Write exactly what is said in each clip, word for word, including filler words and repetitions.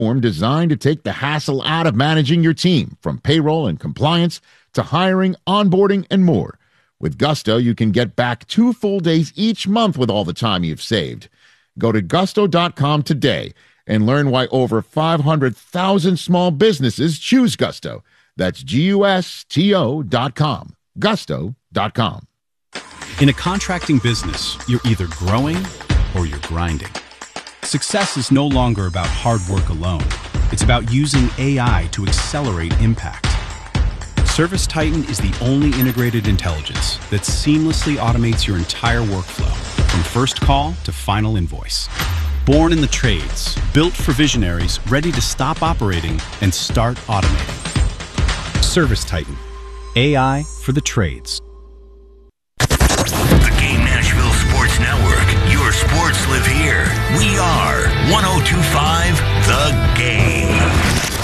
platform designed to take the hassle out of managing your team, from payroll and compliance to hiring, onboarding, and more. With Gusto, you can get back two full days each month with all the time you've saved. Go to gusto dot com today and learn why over five hundred thousand small businesses choose Gusto. That's G U S T O dot com. gusto dot com. In a contracting business, you're either growing or you're grinding. Success is no longer about hard work alone. It's about using A I to accelerate impact. ServiceTitan is the only integrated intelligence that seamlessly automates your entire workflow, from first call to final invoice. Born in the trades, built for visionaries ready to stop operating and start automating. ServiceTitan, A I for the trades. The Game Nashville Sports Network. Your sports live here. We are one oh two point five The Game.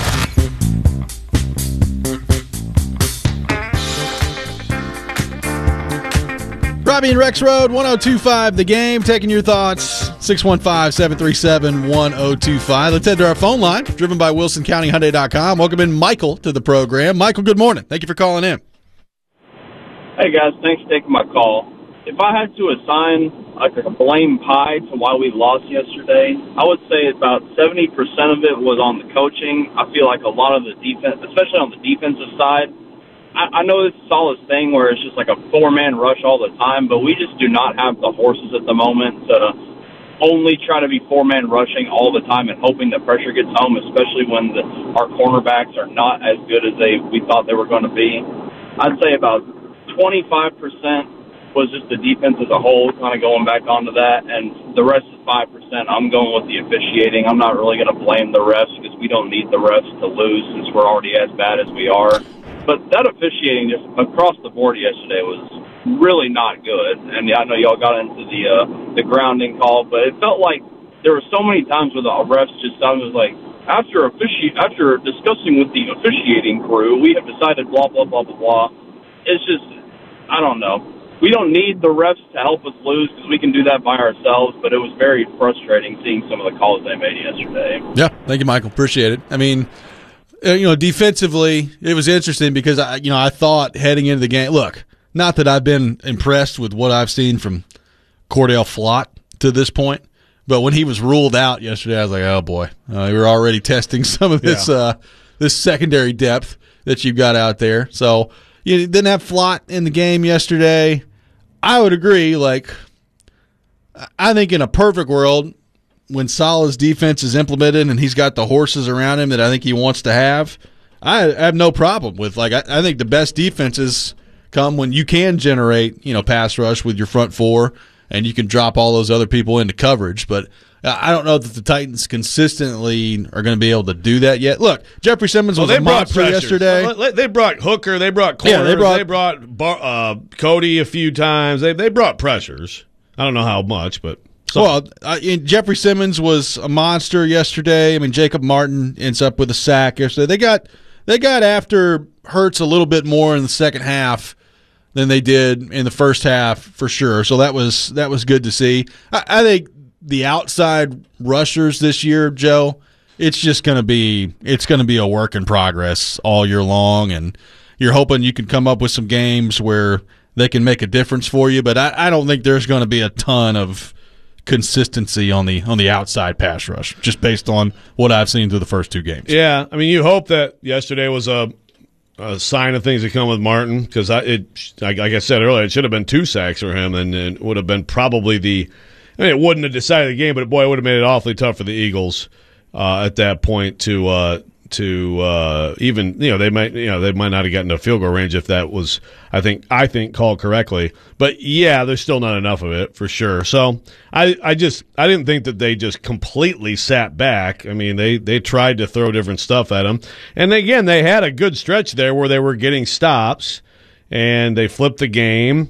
Robbie and Rex Road, one oh two point five The Game, taking your thoughts, six one five, seven three seven, one oh two five. Let's head to our phone line, driven by Wilson County Hyundai dot com. Welcome in Michael to the program. Michael, good morning. Thank you for calling in. Hey, guys. Thanks for taking my call. If I had to assign like a blame pie to why we lost yesterday, I would say about seventy percent of it was on the coaching. I feel like a lot of the defense, especially on the defensive side, I know this is all this thing where it's just like a four-man rush all the time, but we just do not have the horses at the moment to only try to be four-man rushing all the time and hoping the pressure gets home, especially when the, our cornerbacks are not as good as they we thought they were going to be. I'd say about twenty-five percent was just the defense as a whole, kind of going back onto that, and the rest is five percent. I'm going with the officiating. I'm not really going to blame the refs because we don't need the refs to lose since we're already as bad as we are. But that officiating just across the board yesterday was really not good. And I know y'all got into the uh, the grounding call, but it felt like there were so many times where the refs just sounded like, after offici- after discussing with the officiating crew, we have decided blah, blah, blah, blah, blah. It's just, I don't know. We don't need the refs to help us lose because we can do that by ourselves, but it was very frustrating seeing some of the calls they made yesterday. Yeah, thank you, Michael. Appreciate it. I mean, you know, defensively, it was interesting because I, you know, I thought heading into the game. Look, not that I've been impressed with what I've seen from Cordell Flott to this point, but when he was ruled out yesterday, I was like, oh boy, uh, we were already testing some of this, yeah. uh, this secondary depth that you've got out there. So you didn't have Flott in the game yesterday. I would agree. Like, I think in a perfect world, when Salah's defense is implemented and he's got the horses around him that I think he wants to have, I have no problem with, like, I, I think the best defenses come when you can generate, you know, pass rush with your front four and you can drop all those other people into coverage. But I don't know that the Titans consistently are going to be able to do that yet. Look, Jeffrey Simmons was well, a monster yesterday. They brought Hooker, they brought Corner, yeah, they brought, they brought Bar, uh, Cody a few times. They they brought pressures. I don't know how much, but. So. Well, uh, Jeffrey Simmons was a monster yesterday. I mean, Jacob Martin ends up with a sack yesterday. They got they got after Hurts a little bit more in the second half than they did in the first half for sure. So that was that was good to see. I, I think the outside rushers this year, Joe, it's just going to be it's going to be a work in progress all year long, and you're hoping you can come up with some games where they can make a difference for you. But I, I don't think there's going to be a ton of consistency on the on the outside pass rush, just based on what I've seen through the first two games. Yeah, I mean, you hope that yesterday was a, a sign of things that come with Martin, because it, like I said earlier, it should have been two sacks for him, and it would have been probably the. I mean, it wouldn't have decided the game, but boy, it would have made it awfully tough for the Eagles uh, at that point to uh, to uh, even you know they might you know they might not have gotten to field goal range if that was I think I think called correctly. But yeah, there's still not enough of it for sure. So I, I just I didn't think that they just completely sat back. I mean, they they tried to throw different stuff at them, and again they had a good stretch there where they were getting stops, and they flipped the game,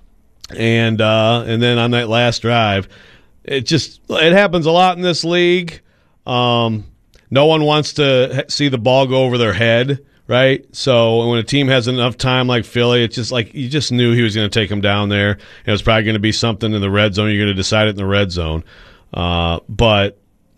and uh, and then on that last drive, it just it happens a lot in this league. Um, no one wants to see the ball go over their head. Right, so when a team has enough time like Philly, it's just like you just knew he was going to take them down there. And it was probably going to be something in the red zone. You're going to decide it in the red zone. Uh, but you know,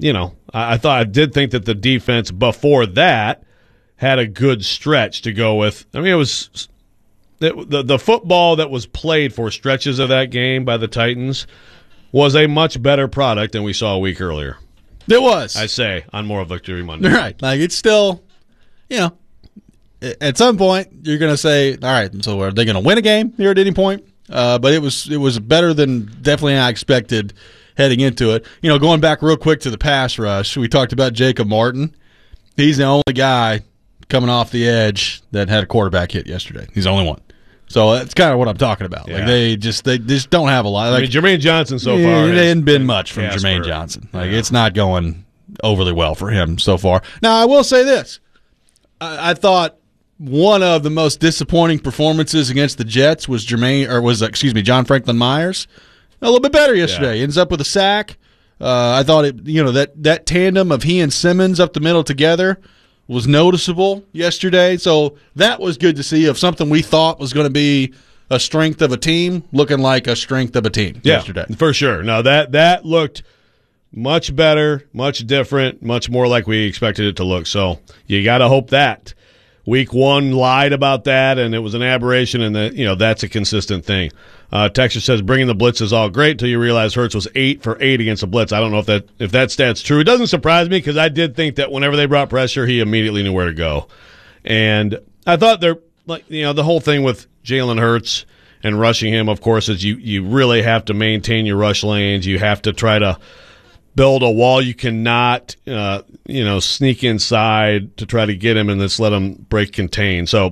I, I thought I did think that the defense before that had a good stretch to go with. I mean, it was it, the the football that was played for stretches of that game by the Titans was a much better product than we saw a week earlier. It was. I say on Moral Victory Monday. Right. Like, it's still, you know, at some point you're going to say, all right, so are they going to win a game here at any point? Uh, but it was it was better than definitely I expected heading into it. You know, going back real quick to the pass rush, we talked about Jacob Martin. He's the only guy coming off the edge that had a quarterback hit yesterday. He's the only one. So that's kind of what I'm talking about. Yeah. Like they just they just don't have a lot. Like, I mean, Jermaine Johnson so yeah, far. It hadn't been much from Casper. Jermaine Johnson. Like Yeah. it's not going overly well for him so far. Now I will say this: I, I thought one of the most disappointing performances against the Jets was Jermaine, or was excuse me, John Franklin Myers. A little bit better yesterday. Yeah. Ends up with a sack. Uh, I thought it. You know that that tandem of he and Simmons up the middle together was noticeable yesterday. So that was good to see, of something we thought was going to be a strength of a team looking like a strength of a team Yeah, yesterday. for sure. No, that that looked much better, much different, much more like we expected it to look. So you got to hope that week one lied about that, and it was an aberration, and that you know that's a consistent thing. Uh, Texas says bringing the blitz is all great until you realize Hurts was eight for eight against the blitz. I don't know if that if that stat's true. It doesn't surprise me because I did think that whenever they brought pressure, he immediately knew where to go, and I thought they're like you know the whole thing with Jalen Hurts and rushing him, of course, is you you really have to maintain your rush lanes. You have to try to build a wall. You cannot, uh, you know, sneak inside to try to get him and just let him break contain. So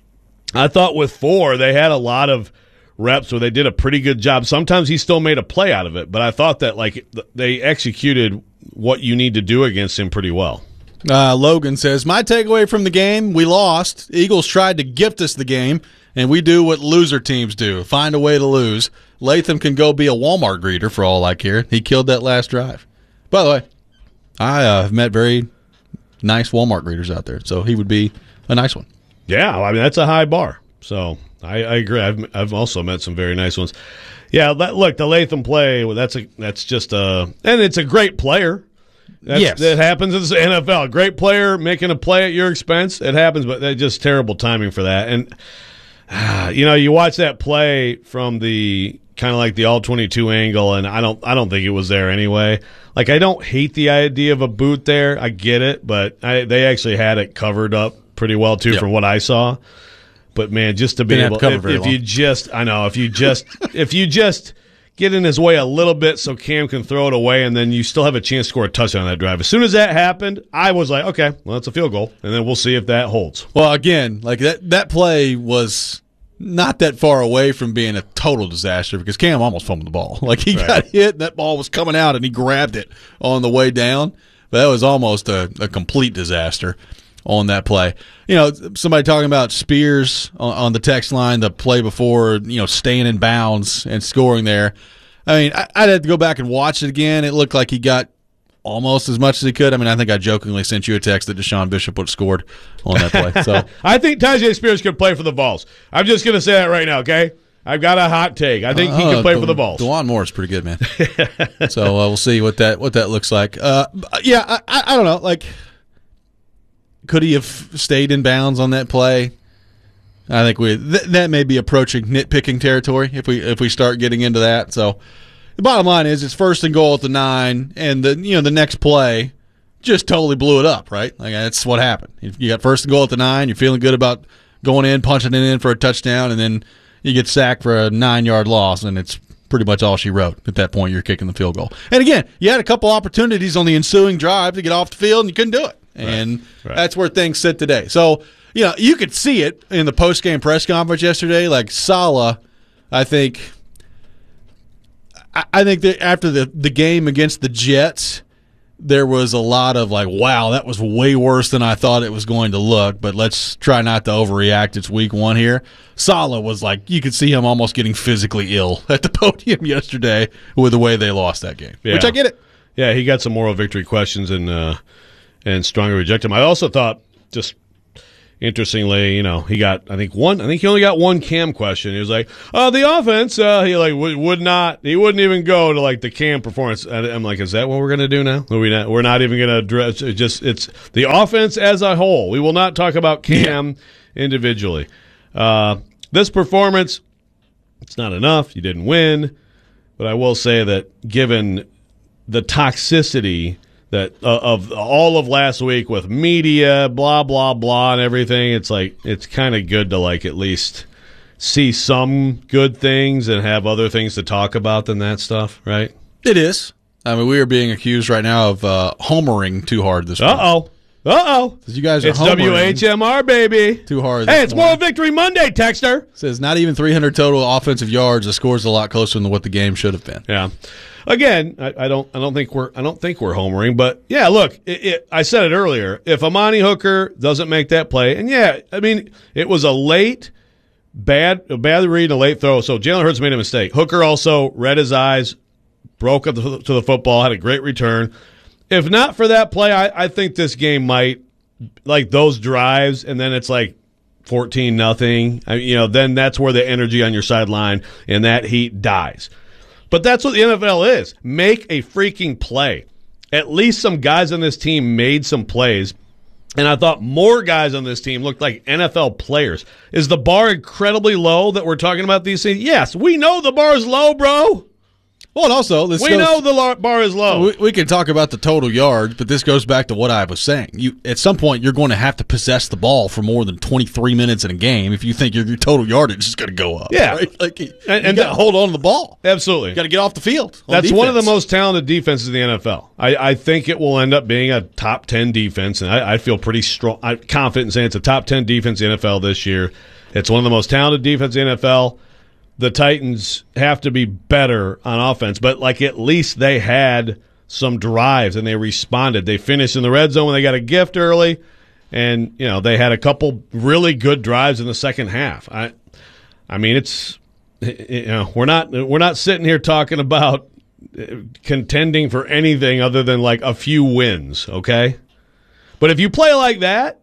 I thought with four, they had a lot of reps where they did a pretty good job. Sometimes he still made a play out of it, but I thought that like they executed what you need to do against him pretty well. Uh, Logan says, my takeaway from the game, we lost. Eagles tried to gift us the game, and we do what loser teams do, find a way to lose. Latham can go be a Walmart greeter for all I care. He killed that last drive. By the way, I uh, have met very nice Walmart greeters out there, so he would be a nice one. Yeah, I mean, that's a high bar. So I, I agree. I've I've also met some very nice ones. Yeah, that, look, the Latham play, well, that's a that's just a – and it's a great player. That's, yes. That happens in the N F L. Great player making a play at your expense. It happens, but that's just terrible timing for that. And, uh, you know, you watch that play from the kind of like the all twenty-two angle, and I don't I don't think it was there anyway. Like, I don't hate the idea of a boot there. I get it, but I, they actually had it covered up pretty well, too, yep. from what I saw. But, man, just to be Didn't able have to cover if, very if long. you just – I know, if you just if you just – get in his way a little bit so Cam can throw it away, and then you still have a chance to score a touchdown on that drive. As soon as that happened, I was like, okay, well, that's a field goal, and then we'll see if that holds. Well, again, like that, that play was not that far away from being a total disaster because Cam almost fumbled the ball. Like he Right. got hit, and that ball was coming out, and he grabbed it on the way down. But that was almost a, a complete disaster on that play. You know, somebody talking about Spears on, on the text line, the play before, you know, staying in bounds and scoring there. I mean, I, I'd have to go back and watch it again. It looked like he got almost as much as he could. I mean, I think I jokingly sent you a text that Deshaun Bishop would have scored on that play. So I think Tajay Spears could play for the Vols. I'm just going to say that right now, okay? I've got a hot take. I think he Uh, can play De- for the Vols. DeJuan Moore is pretty good, man. So uh, we'll see what that what that looks like. Uh, yeah, I, I, I don't know. Like, could he have stayed in bounds on that play? I think we th- that may be approaching nitpicking territory if we if we start getting into that. So the bottom line is it's first and goal at the nine, and the you know the next play just totally blew it up. Right, like that's what happened. You got first and goal at the nine. You're feeling good about going in, punching it in for a touchdown, and then you get sacked for a nine-yard loss, and it's pretty much all she wrote. At that point, you're kicking the field goal. And again, you had a couple opportunities on the ensuing drive to get off the field, and you couldn't do it. And Right. that's where things sit today. So, you know, you could see it in the post-game press conference yesterday. Like Saleh, I think, I, I think that after the, the game against the Jets, there was a lot of like, wow, that was way worse than I thought it was going to look, but let's try not to overreact. It's week one here. Saleh was like, you could see him almost getting physically ill at the podium yesterday with the way they lost that game, Yeah. which I get it. Yeah, he got some moral victory questions, and uh, and strongly rejected him. I also thought just, interestingly, you know, he got, I think one, I think he only got one Cam question. He was like, uh, the offense, uh, he like would, would not, he wouldn't even go to like the Cam performance. And I'm like, is that what we're going to do now? Are we not, we're not even going to address it. Just, it's the offense as a whole. We will not talk about Cam yeah. individually. Uh, this performance, it's not enough. You didn't win. But I will say that given the toxicity that uh, of all of last week with media, blah, blah, blah, and everything, it's like it's kind of good to like at least see some good things and have other things to talk about than that stuff, right? It is. I mean, we are being accused right now of uh, homering too hard this week. Uh-oh. Uh-oh. You guys are it's W H M R, baby. Too hard. Hey, it's Moral Victory Monday, Texter. It says not even three hundred total offensive yards. The score's a lot closer than what the game should have been. Yeah. Again, I, I don't. I don't think we're. I don't think we're homering. But yeah, look. It, it, I said it earlier. If Amani Hooker doesn't make that play, and yeah, I mean, it was a late, bad, a bad read, and a late throw. So Jalen Hurts made a mistake. Hooker also read his eyes, broke up the, to the football, had a great return. If not for that play, I, I think this game might, like those drives, and then it's like fourteen nothing. I mean, you know, then that's where the energy on your sideline and that heat dies. But that's what the N F L is. Make a freaking play. At least some guys on this team made some plays, and I thought more guys on this team looked like N F L players. Is the bar incredibly low that we're talking about these things? Yes, we know the bar is low, bro. Well, and also, this we goes, know the bar is low. We, we can talk about the total yards, but this goes back to what I was saying. You, at some point, you're going to have to possess the ball for more than twenty-three minutes in a game if you think your, your total yardage is going to go up. Yeah, right? Like, you, and, you and got to hold on to the ball. Absolutely, you got to get off the field. On That's defense. One of the most talented defenses in the N F L. I, I think it will end up being a top ten defense, and I, I feel pretty strong, I'm confident in saying it's a top ten defense in the N F L this year. It's one of the most talented defenses in the N F L. The Titans have to be better on offense, but like at least they had some drives and they responded. They finished in the red zone when they got a gift early, and you know they had a couple really good drives in the second half. I, I mean, it's you know we're not we're not sitting here talking about contending for anything other than like a few wins, okay? But if you play like that,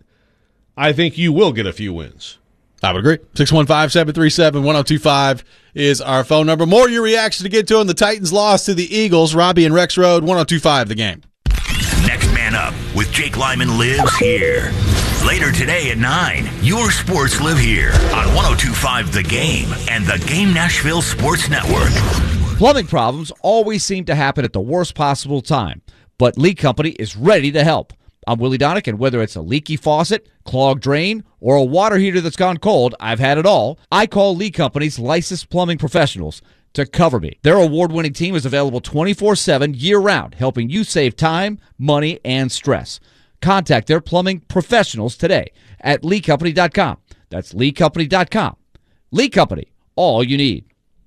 I think you will get a few wins. I would agree. six one five, seven three seven, one oh two five is our phone number. More of your reaction to get to on the Titans loss to the Eagles. Robbie and Rex Road, one oh two five The Game. Next Man Up with Jake Lyman lives here. Later today at nine, your sports live here on one oh two five The Game and the Game Nashville Sports Network. Plumbing problems always seem to happen at the worst possible time, but Lee Company is ready to help. I'm Willie Donick, and whether it's a leaky faucet, clogged drain, or a water heater that's gone cold, I've had it all. I call Lee Company's licensed plumbing professionals to cover me. Their award-winning team is available twenty-four seven year-round, helping you save time, money, and stress. Contact their plumbing professionals today at lee company dot com. That's lee company dot com. Lee Company, all you need.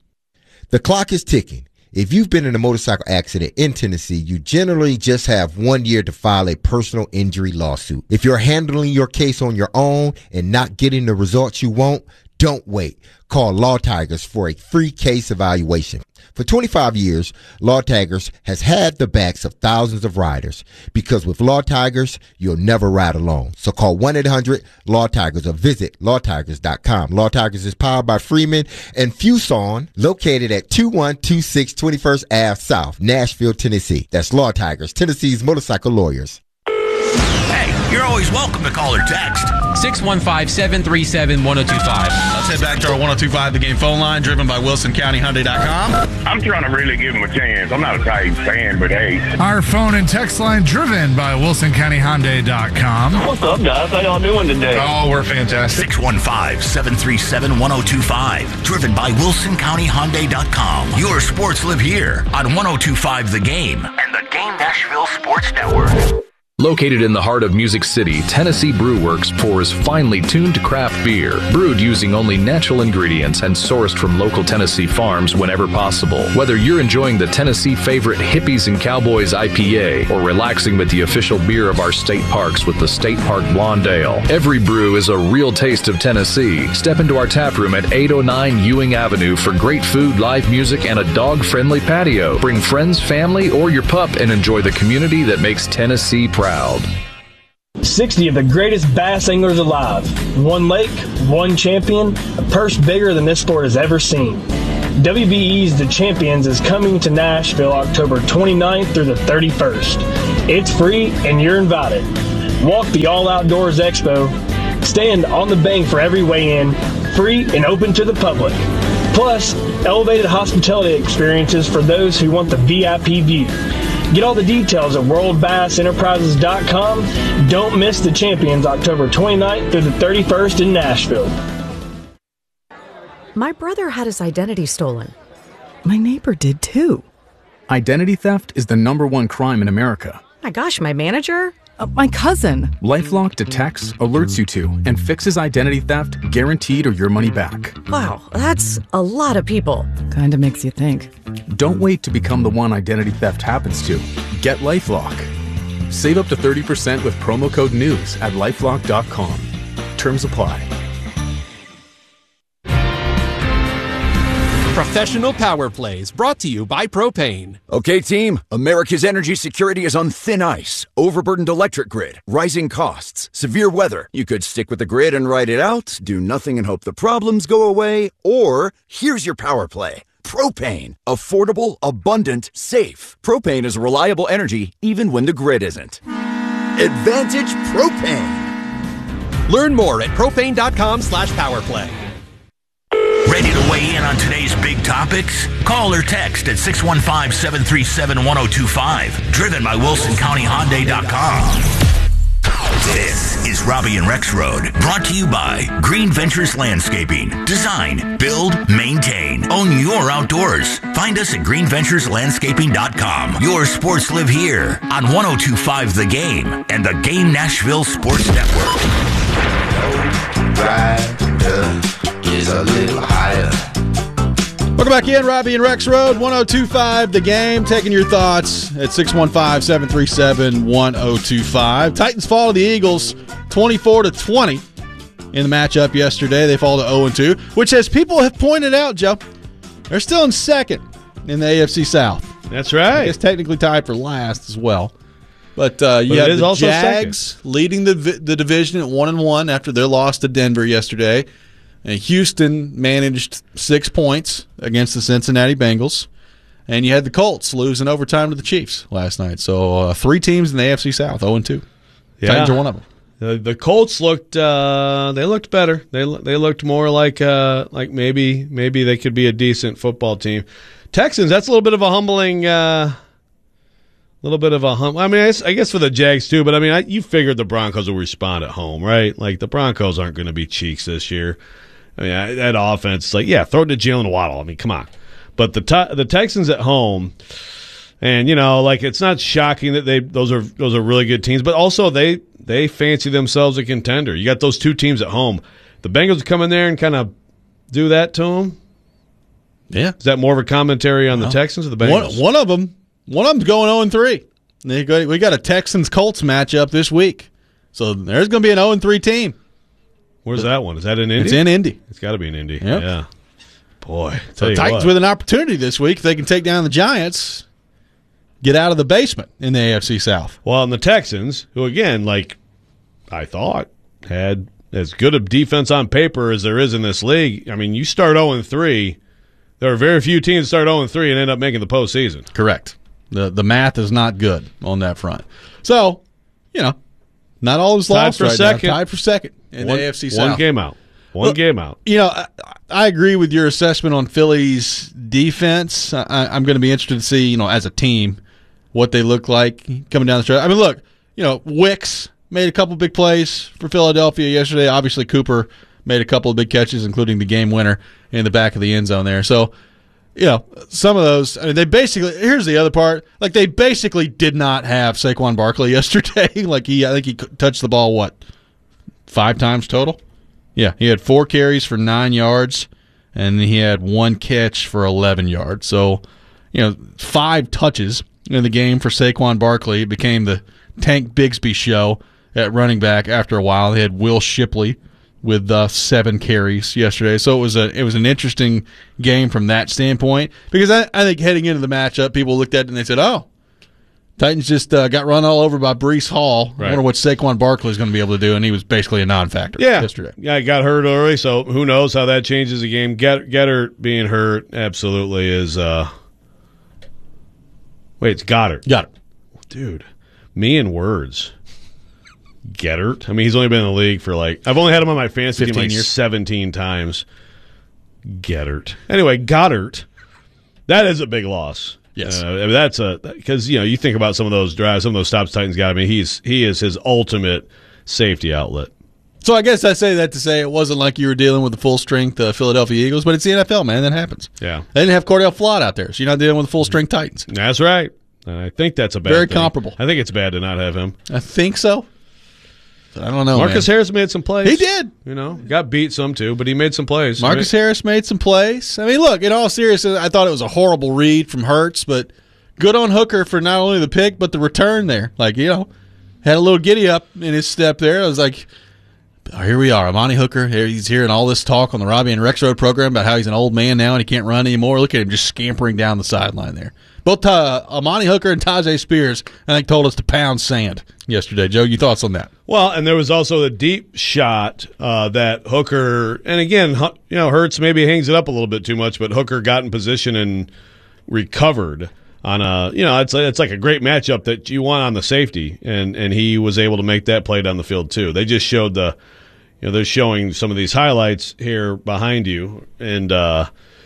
The clock is ticking. If you've been in a motorcycle accident in Tennessee, you generally just have one year to file a personal injury lawsuit. If you're handling your case on your own and not getting the results you want, don't wait. Call Law Tigers for a free case evaluation. For twenty-five years, Law Tigers has had the backs of thousands of riders, because with Law Tigers, you'll never ride alone. So call one eight hundred law tigers or visit law tigers dot com. Law Tigers is powered by Freeman and Fuson, located at two one two six twenty-first Avenue South, Nashville, Tennessee. That's Law Tigers, Tennessee's motorcycle lawyers. Hey, you're always welcome to call or text. six one five, seven three seven, one oh two five. Let's head back to our one oh two five The Game phone line, driven by Wilson County Hyundai dot com. I'm trying to really give him a chance. I'm not a Titans fan, but hey. Our phone and text line, driven by Wilson County Hyundai dot com. What's up, guys? How y'all doing today? Oh, we're fantastic. six one five, seven three seven, one oh two five. Driven by Wilson County Hyundai dot com. Your sports live here on one oh two five The Game and the Game Nashville Sports Network. Located in the heart of Music City, Tennessee Brew Works pours finely tuned craft beer, brewed using only natural ingredients and sourced from local Tennessee farms whenever possible. Whether you're enjoying the Tennessee favorite Hippies and Cowboys I P A or relaxing with the official beer of our state parks with the State Park Blonde Ale, every brew is a real taste of Tennessee. Step into our tap room at eight oh nine Ewing Avenue for great food, live music, and a dog-friendly patio. Bring friends, family, or your pup and enjoy the community that makes Tennessee proud. sixty of the greatest bass anglers alive. One lake, one champion, a purse bigger than this sport has ever seen. W B E's The Champions is coming to Nashville October twenty-ninth through the thirty-first. It's free and you're invited. Walk the All Outdoors Expo. Stand on the bank for every weigh-in, free and open to the public. Plus, elevated hospitality experiences for those who want the V I P view. Get all the details at world bass enterprises dot com. Don't miss The Champions October twenty-ninth through the thirty-first in Nashville. My brother had his identity stolen. My neighbor did too. Identity theft is the number one crime in America. My gosh, my manager? Uh, my cousin. LifeLock detects, alerts you to, and fixes identity theft guaranteed or your money back. Wow, that's a lot of people. Kinda makes you think. Don't wait to become the one identity theft happens to. Get LifeLock. Save up to thirty percent with promo code NEWS at lifelock dot com. Terms apply. Professional Power Plays, brought to you by Propane. Okay, team, America's energy security is on thin ice. Overburdened electric grid, rising costs, severe weather. You could stick with the grid and ride it out, do nothing and hope the problems go away, or here's your power play. Propane. Affordable, abundant, safe. Propane is reliable energy even when the grid isn't. Advantage Propane. Learn more at propane.com slash powerplay. Ready to weigh in on today's big topics? Call or text at six one five, seven three seven, one oh two five. Driven by Wilson County Hyundai dot com. This is Robbie and Rex Road, brought to you by Green Ventures Landscaping. Design, build, maintain, own your outdoors. Find us at green ventures landscaping dot com. Your sports live here on one oh two point five The Game and the Game Nashville Sports Network. Is a little higher. Welcome back in, Robbie and Rex Road, one oh two point five The Game. Taking your thoughts at six one five, seven three seven, one oh two five. Titans fall to the Eagles twenty-four to twenty in the matchup yesterday. They fall to oh and two, which, as people have pointed out, Joe, they're still in second in the A F C South. That's right. It's technically tied for last as well. But uh, you but have the Jags second. leading the the division at one and one after their loss to Denver yesterday. And Houston managed six points against the Cincinnati Bengals. And you had the Colts lose in overtime to the Chiefs last night. So uh, three teams in the A F C South, oh and two. Yeah. Titans are one of them. The, the Colts looked uh, they looked better. They they looked more like uh, like maybe maybe they could be a decent football team. Texans, that's a little bit of a humbling uh, little bit of a hum. I mean, I guess, I guess for the Jags too, but I mean, I, you figured the Broncos will respond at home, right? Like the Broncos aren't going to be cheeks this year. I mean, that offense, like, yeah, throw it to Jalen Waddle. I mean, come on. But the te- the Texans at home, and you know, like it's not shocking that they those are those are really good teams, but also they they fancy themselves a contender. You got those two teams at home. The Bengals come in there and kind of do that to them. Yeah, is that more of a commentary on well, the Texans or the Bengals? One, one of them, one of them's going oh and three. We got a Texans Colts matchup this week, so there's going to be an oh and three team. Where's that one? Is that in Indy? It's in Indy. It's got to be in Indy. Yep. Yeah. Boy. So the Titans what. with an opportunity this week. If they can take down the Giants, get out of the basement in the A F C South. Well, and the Texans, who, again, like I thought, had as good a defense on paper as there is in this league. I mean, you start oh and three. There are very few teams that start oh and three and end up making the postseason. Correct. The the math is not good on that front. So, you know, not all is lost for right second. now. Tied for second in one, the A F C South. One game out. One Look, game out. You know, I, I agree with your assessment on Philly's defense. I, I'm going to be interested to see, you know, as a team, what they look like coming down the stretch. I mean, look, you know, Wicks made a couple big plays for Philadelphia yesterday. Obviously, Cooper made a couple of big catches, including the game winner in the back of the end zone there. So, you know, some of those, I mean, they basically, here's the other part, like they basically did not have Saquon Barkley yesterday. Like he, I think he touched the ball, what, five times total? Yeah, he had four carries for nine yards, and he had one catch for eleven yards. So, you know, five touches in the game for Saquon Barkley. It became the Tank Bigsby show at running back after a while. They had Will Shipley with uh, seven carries yesterday. So it was a it was an interesting game from that standpoint, because I, I think heading into the matchup, people looked at it and they said, oh, Titans just uh, got run all over by Breece Hall. Right. I wonder what Saquon Barkley is going to be able to do, and he was basically a non-factor yeah. yesterday. Yeah, he got hurt early, so who knows how that changes the game. Get Gettert being hurt absolutely is uh Wait, it's Goddard. Goddard. Dude, me and words. Gettert. I mean, he's only been in the league for like I've only had him on my fantasy team like years. seventeen times. Gettert. Anyway, Goddard. That is a big loss. Yes, uh, I mean, that's a because you know you think about some of those drives, some of those stops Titans got. I mean, he's he is his ultimate safety outlet. So I guess I say that to say it wasn't like you were dealing with the full strength uh, Philadelphia Eagles, but it's the N F L, man. That happens. Yeah, they didn't have Cordell Flott out there, so you're not dealing with the full strength Titans. That's right. And I think that's a bad very thing. comparable. I think it's bad to not have him. I think so. But I don't know. Marcus man. Harris made some plays. He did. You know, got beat some too, but he made some plays. Marcus I mean, Harris made some plays. I mean, look, in all seriousness, I thought it was a horrible read from Hurts, but good on Hooker for not only the pick, but the return there. Like, you know, had a little giddy up in his step there. I was like, oh, here we are. Amani Hooker, here he's hearing all this talk on the Robbie and Rex Road program about how he's an old man now and he can't run anymore. Look at him just scampering down the sideline there. Both uh, Amani Hooker and Tajay Spears, I think, told us to pound sand yesterday. Joe, your thoughts on that? Well, and there was also the deep shot uh, that Hooker, and again, you know, Hurts maybe hangs it up a little bit too much, but Hooker got in position and recovered on a, you know, it's it's like a great matchup that you want on the safety, and and he was able to make that play down the field too. They just showed the, you know, they're showing some of these highlights here behind you, and uh,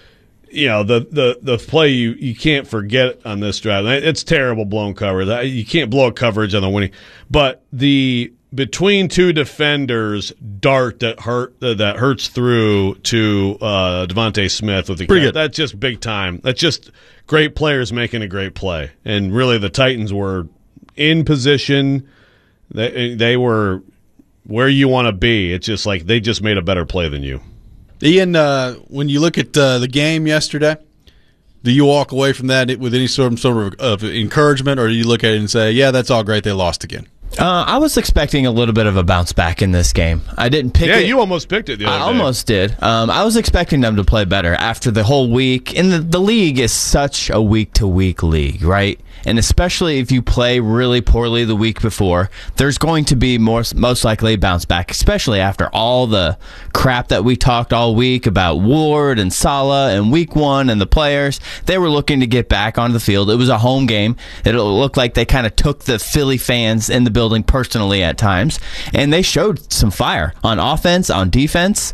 you know the the the play you you can't forget on this drive. It's terrible blown coverage. You can't blow a coverage on the winning, but the between two defenders dart that hurt uh, that hurts through to uh, Devontae Smith with the Pretty good. That's just big time. That's just great players making a great play, and really the Titans were in position. They they were where you want to be. It's just like they just made a better play than you. Ian, uh, when you look at uh, the game yesterday, do you walk away from that with any sort of, sort of, of encouragement, or do you look at it and say, yeah, that's all great, they lost again? Uh, I was expecting a little bit of a bounce back in this game. I didn't pick yeah, it. Yeah, you almost picked it the other I day. almost did. Um, I was expecting them to play better after the whole week. And the, the league is such a week-to-week league, right? And especially if you play really poorly the week before, there's going to be more, most likely a bounce back, especially after all the crap that we talked all week about Ward and Saleh and week one and the players. They were looking to get back onto the field. It was a home game. It looked like they kind of took the Philly fans in the building personally at times, and they showed some fire on offense, on defense,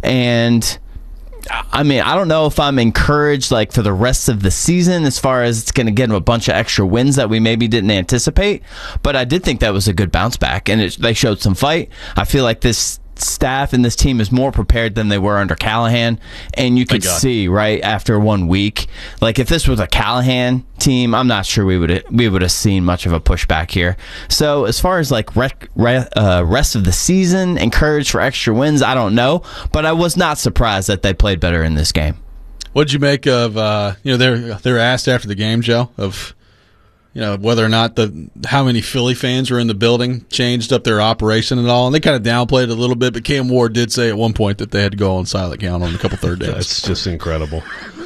and I mean, I don't know if I'm encouraged like for the rest of the season as far as it's going to get them a bunch of extra wins that we maybe didn't anticipate, but I did think that was a good bounce back, and it, they showed some fight. I feel like this staff and this team is more prepared than they were under Callahan, and you could see right after one week, like if this was a Callahan team, I'm not sure we would we would have seen much of a pushback here. So as far as like rec, re, uh, rest of the season, encouraged for extra wins, I don't know, but I was not surprised that they played better in this game. What did you make of uh, you know they're they're asked after the game, Joe, of you know whether or not the how many Philly fans were in the building changed up their operation and all, and they kind of downplayed it a little bit, but Cam Ward did say at one point that they had to go on silent count on a couple third downs. That's just incredible.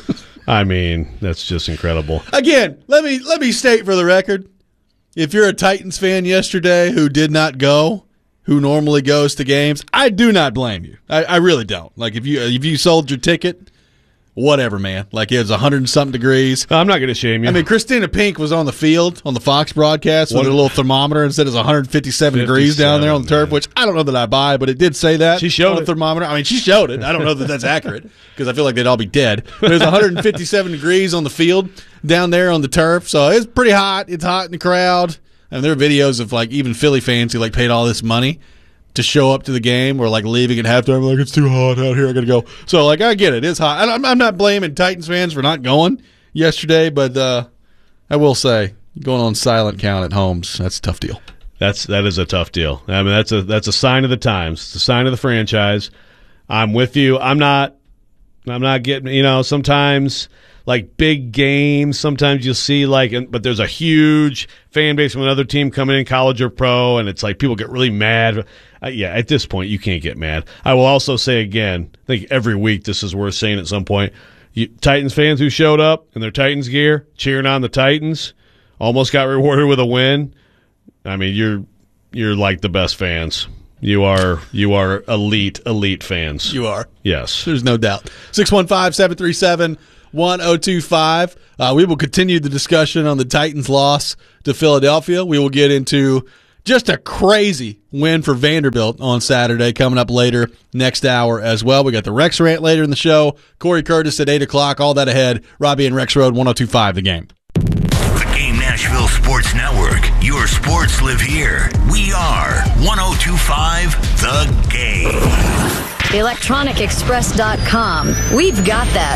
I mean, that's just incredible. Again, let me let me state for the record, if you're a Titans fan yesterday who did not go, who normally goes to games, I do not blame you. I, I really don't. Like if you if you sold your ticket, whatever, man. Like it was a hundred and something degrees. I'm not going to shame you. I mean, Christina Pink was on the field on the Fox broadcast with a little thermometer and said it's one hundred fifty-seven degrees down there on the turf, which I don't know that I buy, but it did say that. She showed on it. the thermometer. I mean, she showed it. I don't know that that's accurate because I feel like they'd all be dead. But it was one hundred fifty-seven degrees on the field down there on the turf, so it's pretty hot. It's hot in the crowd. And there are videos of like even Philly fans who like paid all this money to show up to the game or like leaving at halftime, like it's too hot out here, I gotta go. So like I get it, it's hot. I'm, I'm not blaming Titans fans for not going yesterday, but uh, I will say going on silent count at homes, that's a tough deal. That's that is a tough deal. I mean that's a that's a sign of the times. It's a sign of the franchise. I'm with you. I'm not. I'm not getting. You know, sometimes like big games. Sometimes you'll see like, but there's a huge fan base from another team coming in, college or pro, and it's like people get really mad. Uh, yeah, at this point, you can't get mad. I will also say again, I think every week this is worth saying at some point, you, Titans fans who showed up in their Titans gear, cheering on the Titans, almost got rewarded with a win. I mean, you're you're like the best fans. You are you are elite, elite fans. You are. Yes. There's no doubt. six one five, seven three seven, one oh two five. Uh, we will continue the discussion on the Titans' loss to Philadelphia. We will get into just a crazy win for Vanderbilt on Saturday coming up later next hour as well. We got the Rex Rant later in the show. Corey Curtis at eight o'clock. All that ahead. Robbie and Rex Road, one oh two five, The Game. The Game Nashville Sports Network. Your sports live here. We are one oh two five The Game. electronic express dot com. We've got that.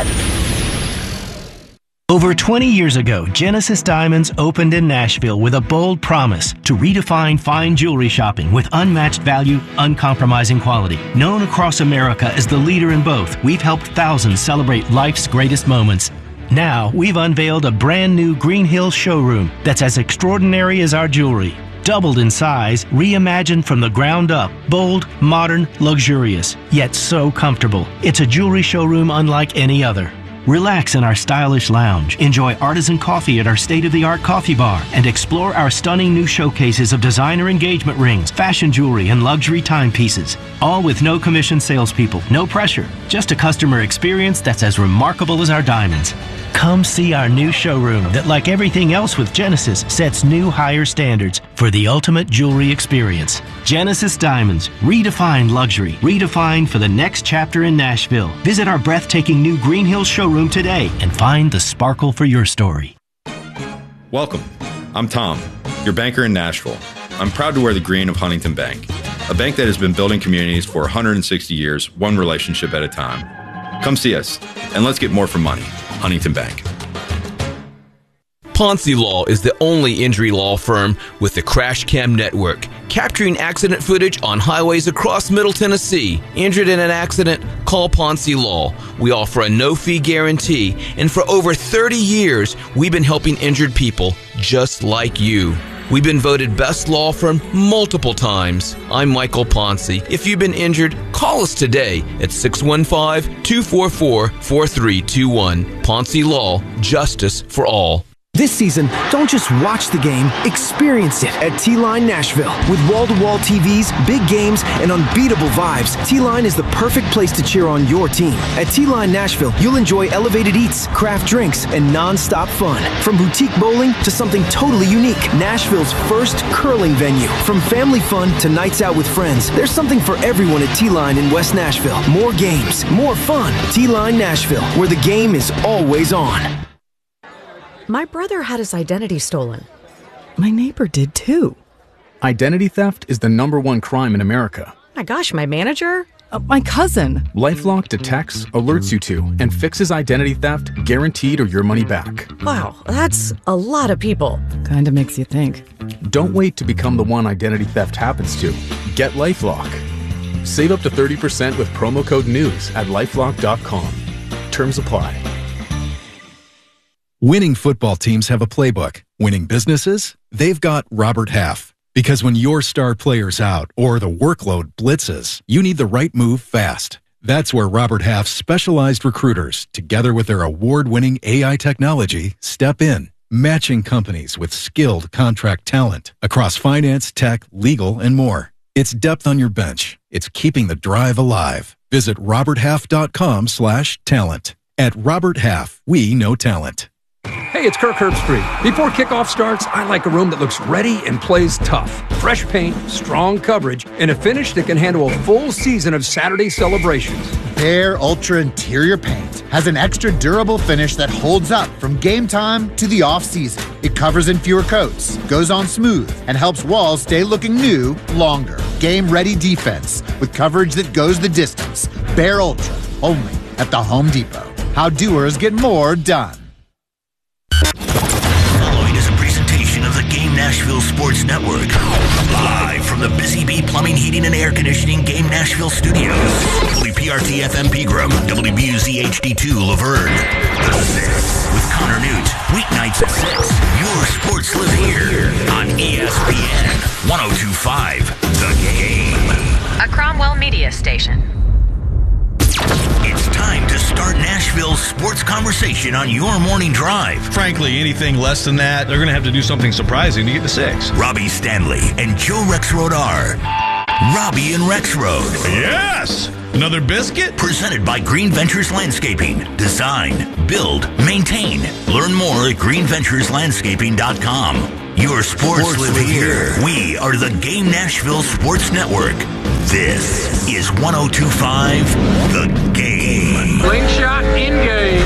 Over twenty years ago, Genesis Diamonds opened in Nashville with a bold promise to redefine fine jewelry shopping with unmatched value, uncompromising quality. Known across America as the leader in both, we've helped thousands celebrate life's greatest moments. Now, we've unveiled a brand new Green Hills showroom that's as extraordinary as our jewelry. Doubled in size, reimagined from the ground up, bold, modern, luxurious, yet so comfortable. It's a jewelry showroom unlike any other. Relax in our stylish lounge, enjoy artisan coffee at our state-of-the-art coffee bar, and explore our stunning new showcases of designer engagement rings, fashion jewelry, and luxury timepieces. All with no commission salespeople, no pressure, just a customer experience that's as remarkable as our diamonds. Come see our new showroom that, like everything else with Genesis, sets new higher standards for the ultimate jewelry experience. Genesis Diamonds, redefined luxury, redefined for the next chapter in Nashville. Visit our breathtaking new Green Hills showroom today and find the sparkle for your story. Welcome. I'm Tom, your banker in Nashville. I'm proud to wear the green of Huntington Bank, a bank that has been building communities for one hundred sixty years, one relationship at a time. Come see us, and let's get more for money. Huntington Bank. Ponzi Law is the only injury law firm with the Crash Cam Network, capturing accident footage on highways across Middle Tennessee. Injured in an accident? Call Ponzi Law. We offer a no-fee guarantee, and for over thirty years, we've been helping injured people just like you. We've been voted best law firm multiple times. I'm Michael Ponzi. If you've been injured, call us today at six one five, two four four, four three two one. Ponzi Law, justice for all. This season, don't just watch the game, experience it at T-Line Nashville. With wall-to-wall T Vs, big games, and unbeatable vibes, T-Line is the perfect place to cheer on your team. At T-Line Nashville, you'll enjoy elevated eats, craft drinks, and non-stop fun. From boutique bowling to something totally unique, Nashville's first curling venue. From family fun to nights out with friends, there's something for everyone at T-Line in West Nashville. More games, more fun. T-Line Nashville, where the game is always on. My brother had his identity stolen. My neighbor did too. Identity theft is the number one crime in America. My gosh, my manager? Uh, my cousin. LifeLock detects, alerts you to, and fixes identity theft guaranteed or your money back. Wow, that's a lot of people. Kinda makes you think. Don't wait to become the one identity theft happens to. Get LifeLock. Save up to thirty percent with promo code NEWS at lifelock dot com. Terms apply. Winning football teams have a playbook. Winning businesses? They've got Robert Half. Because when your star player's out or the workload blitzes, you need the right move fast. That's where Robert Half's specialized recruiters, together with their award-winning A I technology, step in, matching companies with skilled contract talent across finance, tech, legal, and more. It's depth on your bench. It's keeping the drive alive. Visit robert half dot com slash talent. At Robert Half, we know talent. Hey, it's Kirk Herbstreit. Before kickoff starts, I like a room that looks ready and plays tough. Fresh paint, strong coverage, and a finish that can handle a full season of Saturday celebrations. Behr Ultra Interior Paint has an extra durable finish that holds up from game time to the off-season. It covers in fewer coats, goes on smooth, and helps walls stay looking new longer. Game-ready defense with coverage that goes the distance. Behr Ultra, only at the Home Depot. How doers get more done. Following is a presentation of the Game Nashville Sports Network. Live from the Busy Bee Plumbing, Heating, and Air Conditioning Game Nashville Studios. W P R T F M Pegram, W B U Z H D two Laverne. The Six with Connor Newt. Weeknights at six. Your sports live here on E S P N one oh two point five The Game. A Cromwell Media Station. It's time to start Nashville Nashville's sports conversation on your morning drive. Frankly, anything less than that, they're going to have to do something surprising to get to six. Robbie Stanley and Joe Rexrode are Robbie and Rexrode. Yes! Another biscuit? Presented by Green Ventures Landscaping. Design, build, maintain. Learn more at green ventures landscaping dot com. Your sports, sports live, live here. here. We are the Game Nashville Sports Network. This is one oh two point five The Game. Slingshot in game.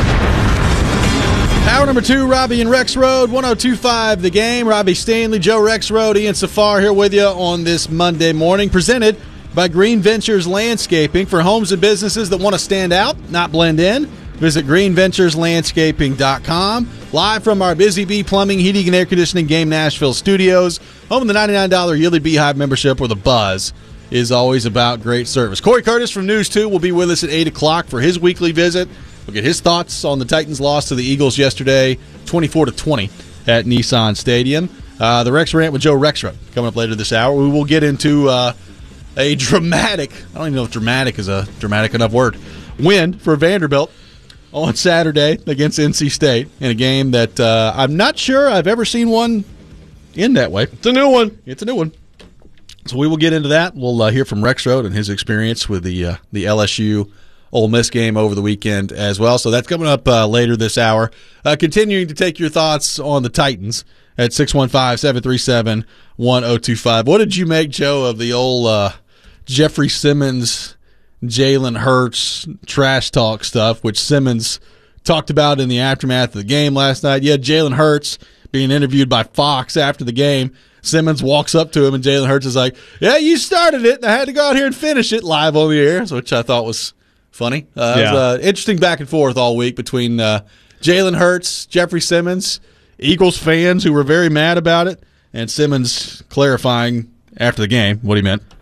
Hour number two, Robbie and Rexrode, one oh two point five The Game. Robbie Stanley, Joe Rexrode, Ian Safar here with you on this Monday morning. Presented by Green Ventures Landscaping for homes and businesses that want to stand out, not blend in. Visit green ventures landscaping dot com. Live from our Busy Bee Plumbing, Heating, and Air Conditioning Game Nashville studios. Home of the ninety-nine dollars yearly Beehive membership where the buzz is always about great service. Corey Curtis from News two will be with us at eight o'clock for his weekly visit. We'll get his thoughts on the Titans' loss to the Eagles yesterday, twenty-four to twenty at Nissan Stadium. Uh, the Rex Rant with Joe Rexrode coming up later this hour. We will get into uh, a dramatic, I don't even know if dramatic is a dramatic enough word, win for Vanderbilt on Saturday against N C State in a game that uh, I'm not sure I've ever seen one end that way. It's a new one. It's a new one. So we will get into that. We'll uh, hear from Rexrode and his experience with the uh, the L S U Ole Miss game over the weekend as well. So that's coming up uh, later this hour. Uh, continuing to take your thoughts on the Titans at six one five, seven three seven, one oh two five. What did you make, Joe, of the old uh, Jeffrey Simmons, Jalen Hurts trash talk stuff, which Simmons talked about in the aftermath of the game last night? You had Jalen Hurts being interviewed by Fox after the game. Simmons walks up to him, and Jalen Hurts is like, yeah, you started it, and I had to go out here and finish it live on the air, which I thought was funny. Uh, yeah. It was uh, interesting back and forth all week between uh, Jalen Hurts, Jeffrey Simmons, Eagles fans who were very mad about it, and Simmons clarifying after the game what he meant.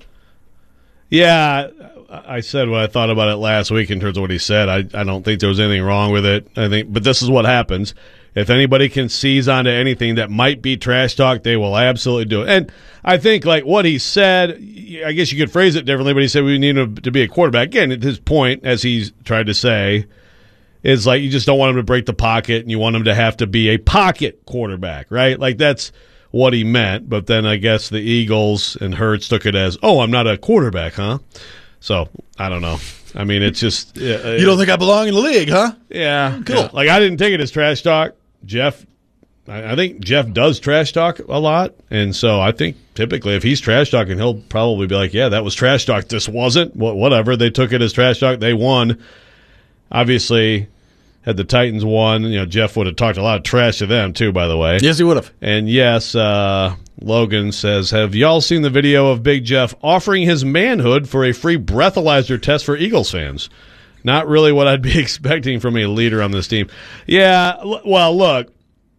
Yeah, I said what I thought about it last week in terms of what he said. I, I don't think there was anything wrong with it. I think, but this is what happens. If anybody can seize onto anything that might be trash talk, they will absolutely do it. And I think, like, what he said, I guess you could phrase it differently, but he said we need him to be a quarterback. Again, his point, as he's tried to say, is like you just don't want him to break the pocket and you want him to have to be a pocket quarterback, right? Like, that's what he meant. But then I guess the Eagles and Hurts took it as, oh, I'm not a quarterback, huh? So, I don't know. I mean, it's just... Uh, you don't think I belong in the league, huh? Yeah. Cool. Yeah. Like, I didn't take it as trash talk. Jeff, I, I think Jeff does trash talk a lot. And so I think typically if he's trash talking, he'll probably be like, yeah, that was trash talk. This wasn't. Whatever. They took it as trash talk. They won. Obviously, had the Titans won, you know, Jeff would have talked a lot of trash to them, too, by the way. Yes, he would have. And yes, uh, Logan says, have y'all seen the video of Big Jeff offering his manhood for a free breathalyzer test for Eagles fans? Not really what I'd be expecting from a leader on this team. Yeah, l- well, look,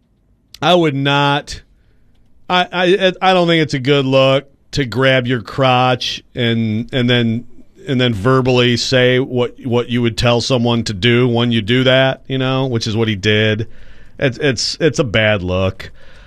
I would not I, I I don't think it's a good look to grab your crotch and and then and then verbally say what what you would tell someone to do when you do that, you know, which is what he did. It's it's it's a bad look.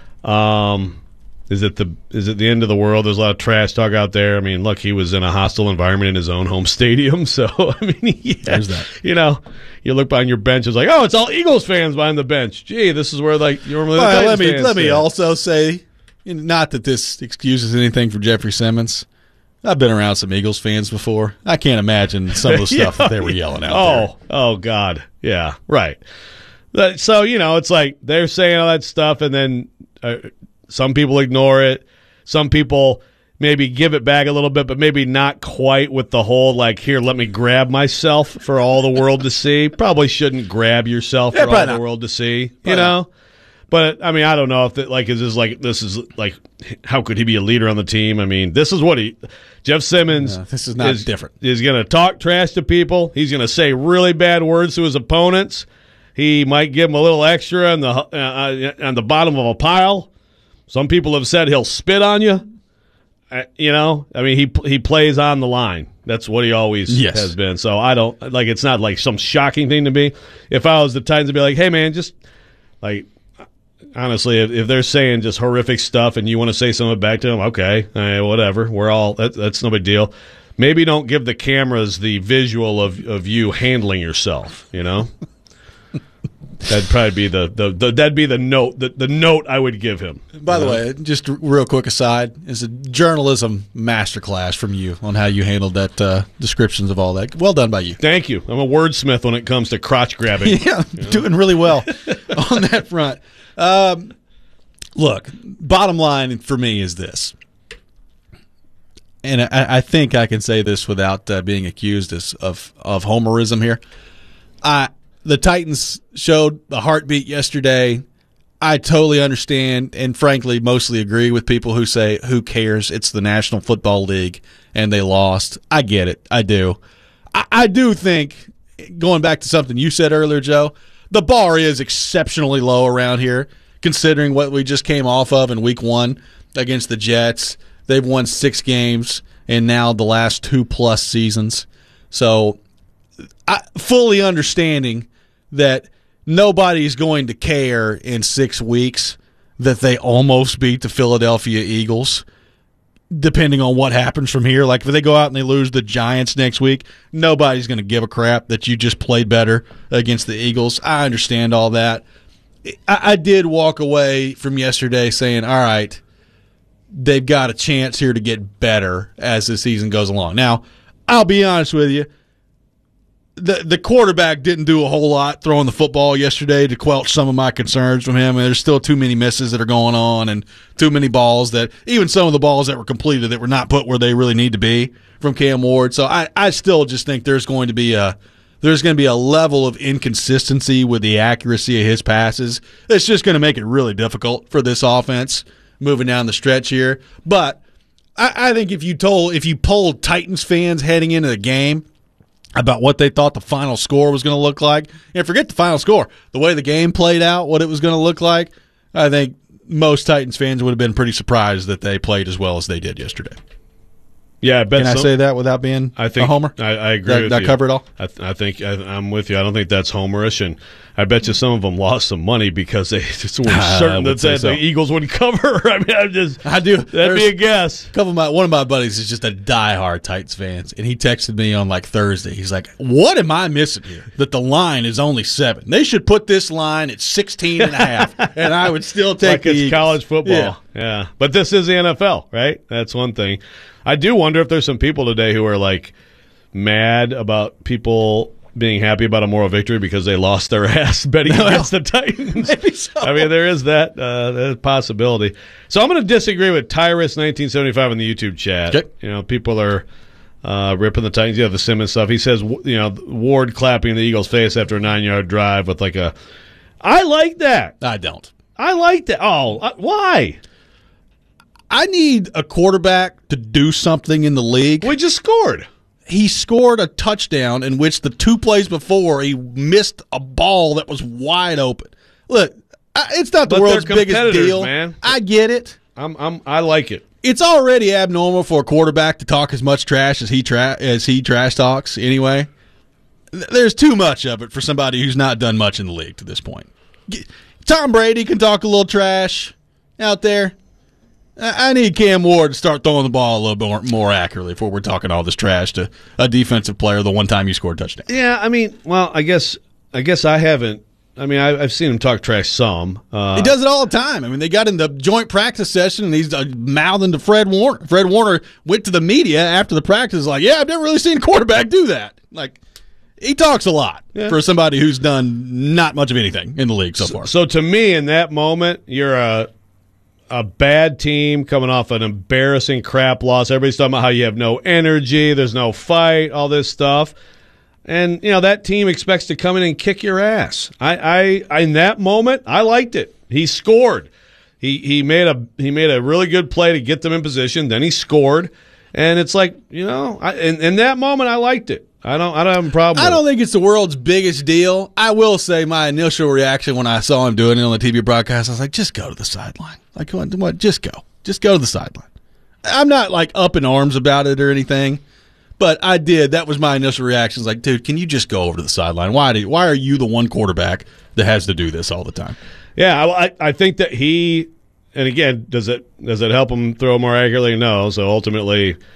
Um Is it the is it the end of the world? There's a lot of trash talk out there. I mean, look, he was in a hostile environment in his own home stadium. So, I mean, yeah, there's that. You know, you look behind your bench, it's like, oh, it's all Eagles fans behind the bench. Gee, this is where, like, normally the well, Titans let me fans let me sit. also say, not that this excuses anything for Jeffrey Simmons. I've been around some Eagles fans before. I can't imagine some of the stuff yeah. that they were yelling out oh, there. Oh, God. Yeah, right. So, you know, it's like they're saying all that stuff, and then uh, some people ignore it. Some people maybe give it back a little bit, but maybe not quite with the whole, like, here, let me grab myself for all the world to see. Probably shouldn't grab yourself yeah, for all not. the world to see, probably you know? Not. But, I mean, I don't know if, it, like, is this, like, this is, like, how could he be a leader on the team? I mean, this is what he, Jeff Simmons. No, this is not is, different. Is going to talk trash to people. He's going to say really bad words to his opponents. He might give them a little extra on the, uh, on the bottom of a pile. Some people have said he'll spit on you. Uh, you know, I mean, he he plays on the line. That's what he always yes. has been. So I don't like. It's not like some shocking thing to me. If I was the Titans, I'd be like, hey man, just like honestly, if, if they're saying just horrific stuff and you want to say something back to them, okay, eh, whatever. We're all that, that's no big deal. Maybe don't give the cameras the visual of of you handling yourself. You know. That'd probably be the, the, the that'd be the note the, the note I would give him. By the way, just a real quick aside, is a journalism masterclass from you on how you handled that uh, descriptions of all that. Well done by you. Thank you. I'm a wordsmith when it comes to crotch grabbing. Yeah, you know? Doing really well on that front. Um, look, bottom line for me is this, and I, I think I can say this without uh, being accused as, of of homerism here. I. The Titans showed a heartbeat yesterday. I totally understand and, frankly, mostly agree with people who say, who cares? It's the National Football League, and they lost. I get it. I do. I, I do think, going back to something you said earlier, Joe, the bar is exceptionally low around here, considering what we just came off of in week one against the Jets. They've won six games, and now the last two-plus seasons. So, I, fully understanding that nobody's going to care in six weeks that they almost beat the Philadelphia Eagles, depending on what happens from here. Like, if they go out and they lose the Giants next week, nobody's going to give a crap that you just played better against the Eagles. I understand all that. I, I did walk away from yesterday saying, all right, they've got a chance here to get better as the season goes along. Now, I'll be honest with you, The the quarterback didn't do a whole lot throwing the football yesterday to quelch some of my concerns from him. And there's still too many misses that are going on and too many balls that even some of the balls that were completed that were not put where they really need to be from Cam Ward. So I, I still just think there's going to be a there's going to be a level of inconsistency with the accuracy of his passes. It's just going to make it really difficult for this offense moving down the stretch here. But I, I think if you told if you polled Titans fans heading into the game about what they thought the final score was going to look like, and forget the final score, the way the game played out, what it was going to look like, I think most Titans fans would have been pretty surprised that they played as well as they did yesterday. Yeah, I bet. Can I some, say that without being I think, a homer? I, I agree that, with that you. That cover it all? I, th- I think I, I'm with you. I don't think that's homerish, and I bet you some of them lost some money because they just were certain that, that so. the Eagles would cover. I mean, I just I do. That'd be a guess. A couple of my one of my buddies is just a diehard Titans fans, and he texted me on like Thursday. He's like, "What am I missing here? That the line is only seven. They should put this line at sixteen and a half, and I would still take like the it's Eagles. College football." Yeah. yeah, but this is the N F L, right? That's one thing. I do wonder if there's some people today who are like mad about people being happy about a moral victory because they lost their ass betting well, against the Titans. Maybe so. I mean, there is that, uh, that possibility. So I'm going to disagree with Tyrus nineteen seventy-five in the YouTube chat. Okay. You know, people are uh, ripping the Titans. You have the Simmons stuff. He says, you know, Ward clapping the Eagles' face after a nine-yard drive with like a. I like that. I don't. I like that. Oh, uh, why? I need a quarterback to do something in the league. We just scored. He scored a touchdown in which the two plays before he missed a ball that was wide open. Look, it's not the but world's biggest deal. Man. I get it. I'm, I'm, I like it. It's already abnormal for a quarterback to talk as much trash as he tra- as he trash talks. Anyway, there's too much of it for somebody who's not done much in the league to this point. Tom Brady can talk a little trash out there. I need Cam Ward to start throwing the ball a little bit more, more accurately before we're talking all this trash to a defensive player the one time you scored a touchdown. Yeah, I mean, well, I guess I guess I haven't. I mean, I, I've seen him talk trash some. Uh, he does it all the time. I mean, they got in the joint practice session, and he's uh, mouthing to Fred Warner. Fred Warner went to the media after the practice like, yeah, I've never really seen a quarterback do that. Like, he talks a lot yeah. for somebody who's done not much of anything in the league so, so far. So to me, in that moment, you're a a bad team coming off an embarrassing crap loss. Everybody's talking about how you have no energy, there's no fight, all this stuff. And, you know, that team expects to come in and kick your ass. I, I in that moment, I liked it. He scored. He he made a he made a really good play to get them in position. Then he scored. And it's like, you know, I, in, in that moment, I liked it. I don't I don't have a problem I with don't it. think it's the world's biggest deal. I will say my initial reaction when I saw him doing it on the T V broadcast, I was like, just go to the sideline. Like, what, what? Just go. Just go to the sideline. I'm not, like, up in arms about it or anything, but I did. That was my initial reaction. It's like, dude, can you just go over to the sideline? Why do you, Why are you the one quarterback that has to do this all the time? Yeah, I, I think that he – and, again, does it does it help him throw more accurately? No. So, ultimately –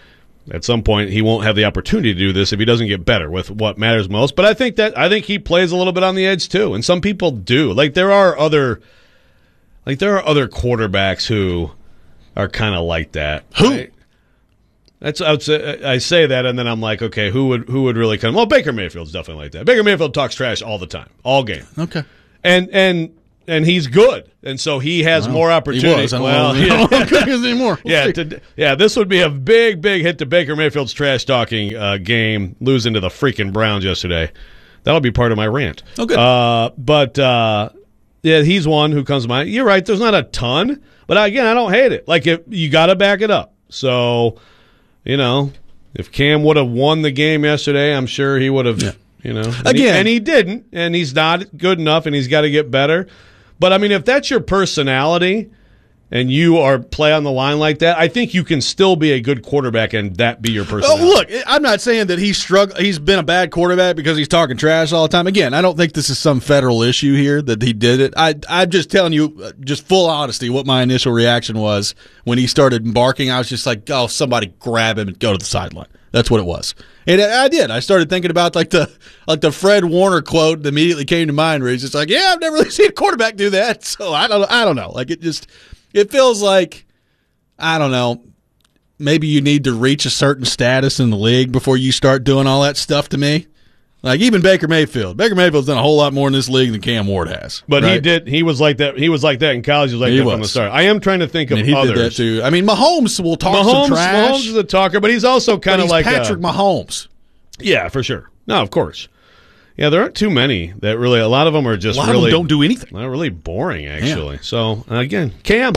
at some point he won't have the opportunity to do this if he doesn't get better with what matters most. But I think that I think he plays a little bit on the edge too, and some people do. Like there are other, like there are other quarterbacks who are kind of like that. Who? Right? That's I, would say, I say that, and then I'm like, okay, who would who would really come? Well, Baker Mayfield's definitely like that. Baker Mayfield talks trash all the time, all game. Okay, and and and he's good, and so he has well, more opportunity. He was. I don't well, know, yeah. I don't know if he is anymore. We'll yeah, to, yeah. This would be a big, big hit to Baker Mayfield's trash talking uh, game, losing to the freaking Browns yesterday. That'll be part of my rant. Oh, good. Uh, but uh, yeah, he's one who comes to mind. You're right. There's not a ton, but again, I don't hate it. Like if you got to back it up. So you know. If Cam would have won the game yesterday, I'm sure he would have, yeah. you know. And Again. he, and he didn't, and he's not good enough, and he's got to get better. But, I mean, if that's your personality and you are play on the line like that, I think you can still be a good quarterback and that be your personality. Oh, look, I'm not saying that he's strugg- he's been a bad quarterback because he's talking trash all the time. Again, I don't think this is some federal issue here that he did it. I, I'm just telling you, just full honesty, what my initial reaction was when he started barking. I was just like, oh, somebody grab him and go to the sideline. That's what it was. And I did. I started thinking about like the like the Fred Warner quote that immediately came to mind where he's just like, yeah, I've never really seen a quarterback do that. So I don't I don't know. Like it just it feels like, I don't know, maybe you need to reach a certain status in the league before you start doing all that stuff to me. Like even Baker Mayfield. Baker Mayfield's done a whole lot more in this league than Cam Ward has. But right? he did. He was like that. He was like that in college. He was like he that was. from the start. I am trying to think I of mean, he others. did that too. I mean, Mahomes will talk Mahomes, some trash. Mahomes is a talker, but he's also kind of like Patrick a, Mahomes. Yeah, for sure. No, of course. Yeah, there aren't too many that really. A lot of them are just a lot really of them don't do anything. They're really boring, actually. Yeah. So uh, again, Cam,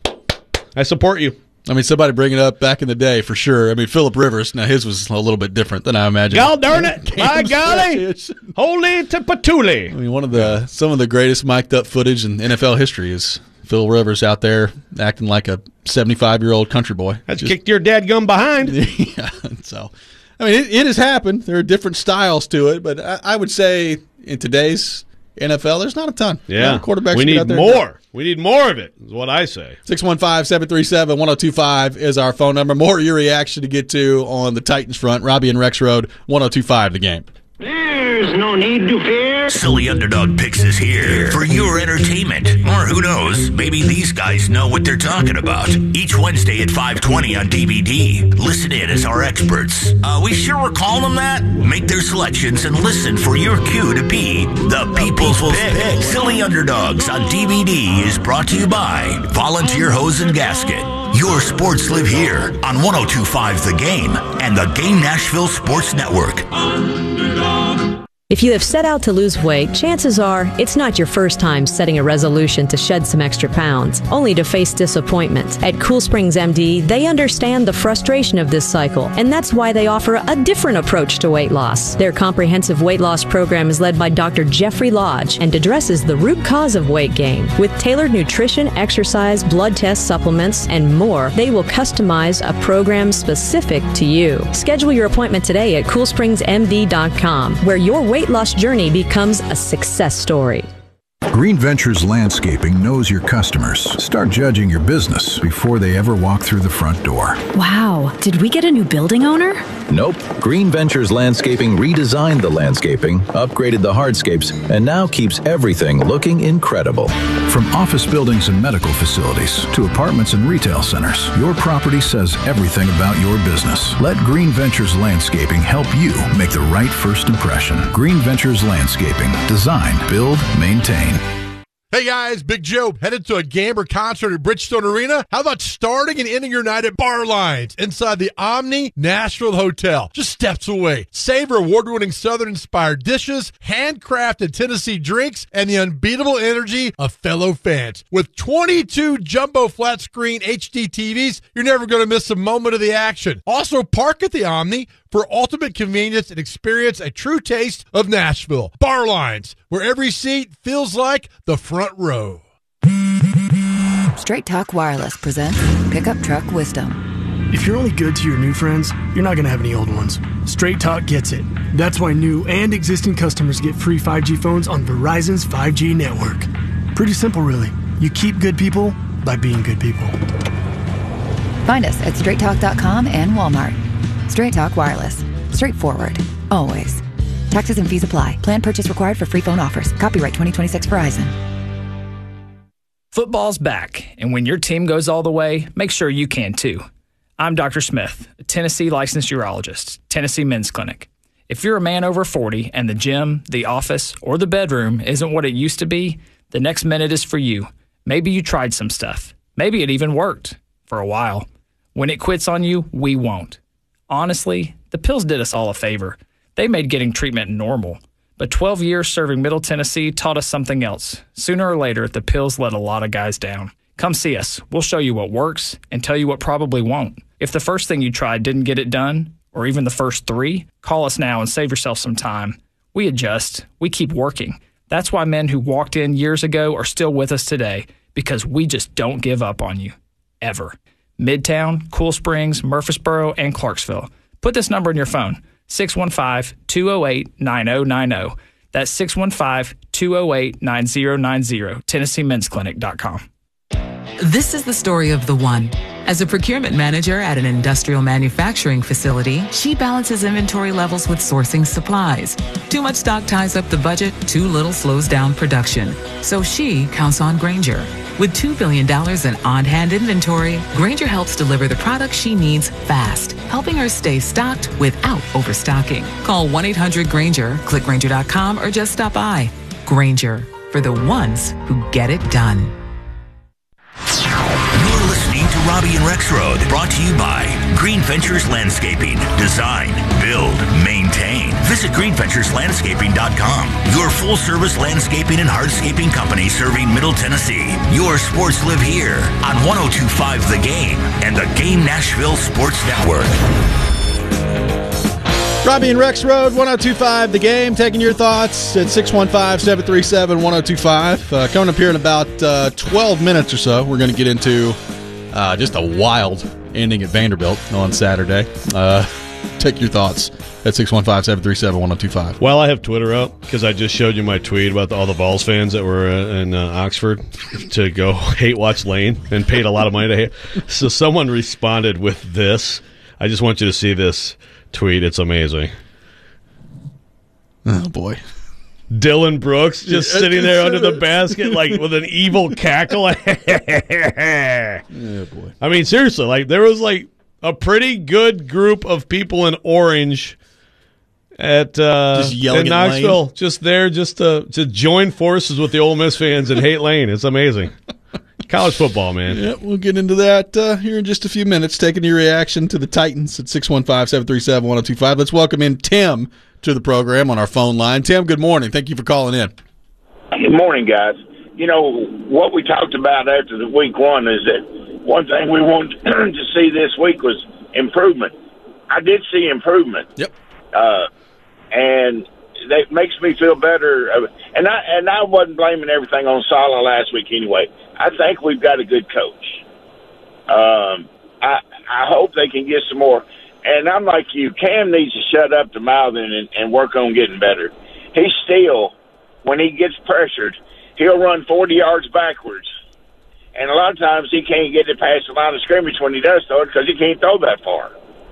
I support you. I mean, somebody bring it up back in the day for sure. I mean, Phillip Rivers. Now his was a little bit different than I imagined. God darn it! My golly, holy to patooly. I mean, one of the some of the greatest mic'd up footage in N F L history is Phil Rivers out there acting like a seventy-five year old country boy. That's just kicked your dadgum behind. Yeah. So, I mean, it, it has happened. There are different styles to it, but I, I would say in today's N F L, there's not a ton. Yeah, quarterbacks. We get need out there more. We need more of it, is what I say. six one five, seven three seven, one oh two five is our phone number. More of your reaction to get to on the Titans front. Robbie and Rex Road, one oh two five the game. There's no need to fear. Silly Underdog Picks is here for your entertainment. Or who knows, maybe these guys know what they're talking about. Each Wednesday at five twenty on D V D. Listen in as our experts. Uh, we sure we're calling them that? Make their selections and listen for your cue to be the People's Pick. Silly Underdogs on D V D is brought to you by Volunteer Hose and Gasket. Your sports live here on one oh two point five The Game and the Game Nashville Sports Network. If you have set out to lose weight, chances are it's not your first time setting a resolution to shed some extra pounds, only to face disappointment. At Cool Springs M D, they understand the frustration of this cycle, and that's why they offer a different approach to weight loss. Their comprehensive weight loss program is led by Doctor Jeffrey Lodge and addresses the root cause of weight gain. With tailored nutrition, exercise, blood test supplements, and more, they will customize a program specific to you. Schedule your appointment today at cool springs m d dot com, where your weight loss journey becomes a success story. Green Ventures Landscaping knows your customers. Start judging your business before they ever walk through the front door. Wow, did we get a new building owner? Nope. Green Ventures Landscaping redesigned the landscaping, upgraded the hardscapes, and now keeps everything looking incredible. From office buildings and medical facilities to apartments and retail centers, your property says everything about your business. Let Green Ventures Landscaping help you make the right first impression. Green Ventures Landscaping. Design, build, maintain. Hey guys, Big Joe, headed to a game or concert at Bridgestone Arena? How about starting and ending your night at Bar Lines inside the Omni Nashville Hotel, just steps away? Savor award-winning Southern-inspired dishes, handcrafted Tennessee drinks, and the unbeatable energy of fellow fans. With twenty-two jumbo flat-screen H D T Vs, you're never going to miss a moment of the action. Also, park at the Omni for ultimate convenience and experience a true taste of Nashville. Bar Lines, where every seat feels like the front row. Straight Talk Wireless presents Pickup Truck Wisdom. If you're only good to your new friends, you're not going to have any old ones. Straight Talk gets it. That's why new and existing customers get free five G phones on Verizon's five G network. Pretty simple, really. You keep good people by being good people. Find us at straight talk dot com and Walmart. Straight Talk Wireless. Straightforward. Always. Taxes and fees apply. Plan purchase required for free phone offers. Copyright twenty twenty-six Verizon. Football's back, and when your team goes all the way, make sure you can too. I'm Doctor Smith, a Tennessee licensed urologist, Tennessee Men's Clinic. If you're a man over forty and the gym, the office, or the bedroom isn't what it used to be, the next minute is for you. Maybe you tried some stuff. Maybe it even worked for a while. When it quits on you, we won't. Honestly, the pills did us all a favor. They made getting treatment normal. But twelve years serving Middle Tennessee taught us something else. Sooner or later, the pills let a lot of guys down. Come see us. We'll show you what works and tell you what probably won't. If the first thing you tried didn't get it done, or even the first three, call us now and save yourself some time. We adjust. We keep working. That's why men who walked in years ago are still with us today, because we just don't give up on you. Ever. Midtown, Cool Springs, Murfreesboro, and Clarksville. Put this number in your phone. six one five, two oh eight, nine oh nine oh. That's six one five, two oh eight, nine oh nine oh. Tennessee Men's Clinic dot com. This is the story of the one. As a procurement manager at an industrial manufacturing facility, she balances inventory levels with sourcing supplies. Too much stock ties up the budget, too little slows down production. So she counts on Grainger. With two billion dollars in on-hand inventory, Grainger helps deliver the products she needs fast, helping her stay stocked without overstocking. Call one eight hundred Grainger, click Grainger dot com, or just stop by. Grainger, for the ones who get it done. You're listening to Robbie and Rex Road, brought to you by Green Ventures Landscaping. Design, build, maintain. Visit green ventures landscaping dot com. Your full-service landscaping and hardscaping company serving Middle Tennessee. Your sports live here on one oh two point five The Game and the Game Nashville Sports Network. Robbie and Rex Road, one oh two point five The Game, taking your thoughts at six one five, seven three seven, one oh two five. Uh, coming up here in about uh, twelve minutes or so, we're going to get into uh, just a wild ending at Vanderbilt on Saturday. Uh, take your thoughts at six one five, seven three seven, one oh two five. Well, I have Twitter up because I just showed you my tweet about the, all the Vols fans that were uh, in uh, Oxford to go hate watch Lane and paid a lot of money to hate. So someone responded with this. I just want you to see this tweet. It's amazing. Oh, boy. Dylan Brooks just yeah, sitting there under the basket like with an evil cackle. Yeah, boy. I mean, seriously, like there was like a pretty good group of people in orange at uh, just yelling in at Knoxville, Lane. just there just to, to join forces with the Ole Miss fans and hate Lane. It's amazing. College football, man. Yeah, we'll get into that uh, here in just a few minutes. Taking your reaction to the Titans at six one five, seven three seven, one oh two five. Let's welcome in Tim to the program on our phone line. Tim, good morning. Thank you for calling in. Good morning, guys. You know, what we talked about after the week one is that one thing we wanted to see this week was improvement. I did see improvement. Yep. Uh, and that makes me feel better. And I and I wasn't blaming everything on Saleh last week anyway. I think we've got a good coach. Um, I I hope they can get some more. And I'm like you, Cam needs to shut up the mouthing and, and work on getting better. He still, when he gets pressured, he'll run forty yards backwards. And a lot of times he can't get it past the line of scrimmage when he does throw it because he can't throw that far.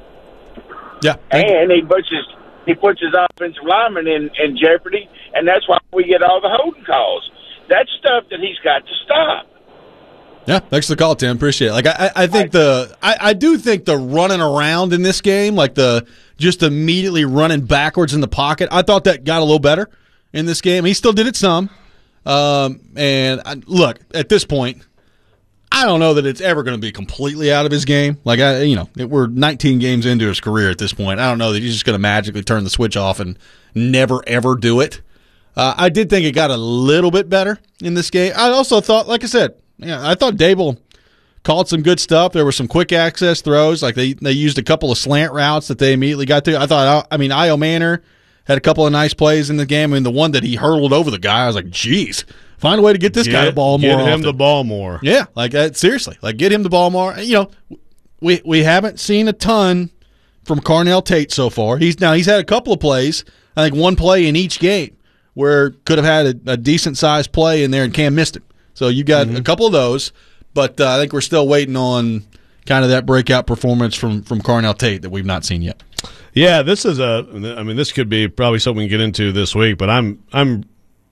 Yeah. And he puts his he puts his offensive lineman in, in jeopardy, and that's why we get all the holding calls. That's stuff that he's got to stop. Yeah, thanks for the call, Tim. Appreciate it. Like I, I think the I, I do think the running around in this game, like the just immediately running backwards in the pocket, I thought that got a little better in this game. He still did it some. Um, and I, look, at this point, I don't know that it's ever going to be completely out of his game. Like I, you know, we're nineteen games into his career at this point. I don't know that he's just going to magically turn the switch off and never ever do it. Uh, I did think it got a little bit better in this game. I also thought, like I said. Yeah, I thought Dable called some good stuff. There were some quick access throws. Like they, they used a couple of slant routes that they immediately got to. I thought, I mean, Io Manor had a couple of nice plays in the game. I mean, the one that he hurled over the guy, I was like, geez, find a way to get this get, guy the ball more Get him often. the ball more. Yeah, like uh, seriously, like get him the ball more. You know, we we haven't seen a ton from Carnell Tate so far. He's now he's had a couple of plays. I think one play in each game where could have had a, a decent sized play in there, and Cam missed it. So you got mm-hmm. a couple of those, but uh, I think we're still waiting on, kind of that breakout performance from from Carnell Tate that we've not seen yet. Yeah, this is a. I mean, this could be probably something we can get into this week, but I'm I'm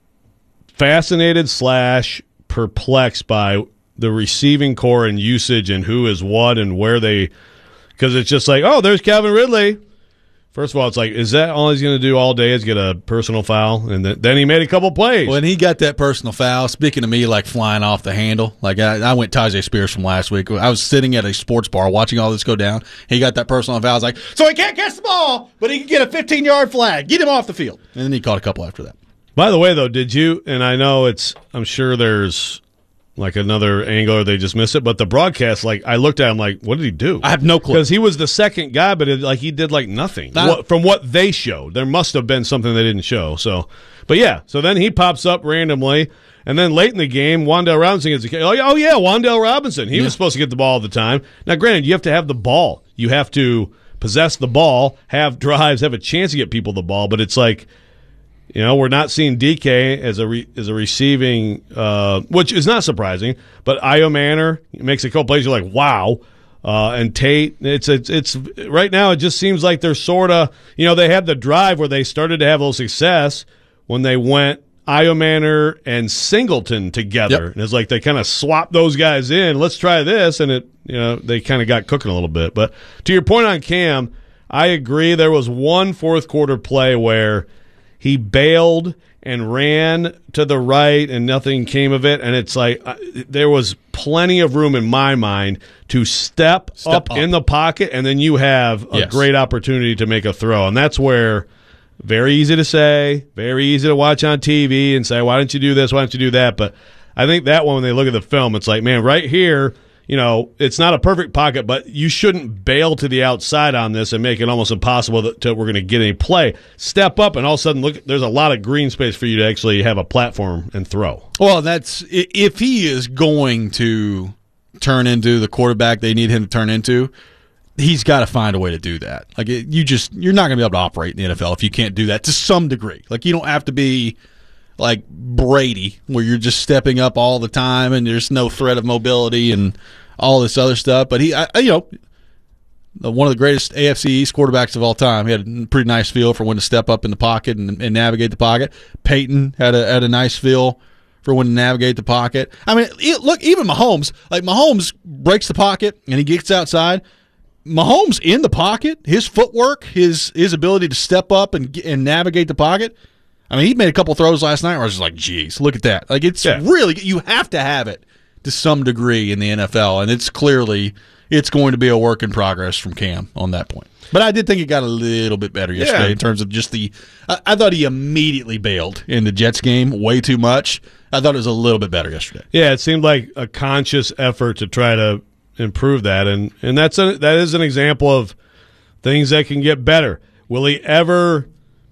fascinated slash perplexed by the receiving core and usage and who is what and where they, because it's just like, oh, there's Calvin Ridley. First of all, it's like, is that all he's going to do all day is get a personal foul? And th- then he made a couple plays. When he got that personal foul, speaking to me like flying off the handle, like I, I went Tajay Spears from last week. I was sitting at a sports bar watching all this go down. He got that personal foul. I was like, so he can't catch the ball, but he can get a fifteen-yard flag. Get him off the field. And then he caught a couple after that. By the way, though, did you, and I know it's, I'm sure there's like another angle or they just missed it, but the broadcast, like I looked at him like, what did he do? I have no clue. Because he was the second guy, but it, like he did like nothing. Not, what, from what they showed. There must have been something they didn't show. So, but yeah, so then he pops up randomly, and then late in the game, Wan'Dale Robinson gets a, oh, oh yeah, Wan'Dale Robinson. He yeah. was supposed to get the ball all the time. Now, granted, you have to have the ball. You have to possess the ball, have drives, have a chance to get people the ball, but it's like, you know, we're not seeing D K as a re, as a receiving, uh, which is not surprising. But Io Manor makes a couple plays. You're like, wow. Uh, and Tate, it's, it's it's right now. It just seems like they're sort of, you know, they had the drive where they started to have a little success when they went Io Manor and Singleton together, yep. and it's like they kind of swapped those guys in. Let's try this, and it, you know, they kind of got cooking a little bit. But to your point on Cam, I agree. There was one fourth quarter play where he bailed and ran to the right, and nothing came of it. And it's like uh, there was plenty of room in my mind to step, step up, up in the pocket, and then you have a yes. great opportunity to make a throw. And that's where very easy to say, very easy to watch on T V and say, why don't you do this, why don't you do that? But I think that one, when they look at the film, it's like, man, right here, you know, it's not a perfect pocket, but you shouldn't bail to the outside on this and make it almost impossible that to, we're going to get any play. Step up, and all of a sudden, look, there's a lot of green space for you to actually have a platform and throw. Well, that's if he is going to turn into the quarterback they need him to turn into, he's got to find a way to do that. Like it, you just, you're not going to be able to operate in the N F L if you can't do that to some degree. Like you don't have to be like Brady, where you're just stepping up all the time and there's no threat of mobility and all this other stuff. But he, I, you know, one of the greatest A F C East quarterbacks of all time. He had a pretty nice feel for when to step up in the pocket and, and navigate the pocket. Peyton had a had a nice feel for when to navigate the pocket. I mean, it, look, even Mahomes, like Mahomes breaks the pocket and he gets outside. Mahomes in the pocket, his footwork, his his ability to step up and and navigate the pocket. I mean, he made a couple throws last night where I was just like, geez, look at that. Like, it's yeah. really, you have to have it to some degree in the N F L, and it's clearly, it's going to be a work in progress from Cam on that point. But I did think it got a little bit better yesterday yeah. in terms of just the, I, I thought he immediately bailed in the Jets game way too much. I thought it was a little bit better yesterday. Yeah, it seemed like a conscious effort to try to improve that, and, and that's a, that is an example of things that can get better. Will he ever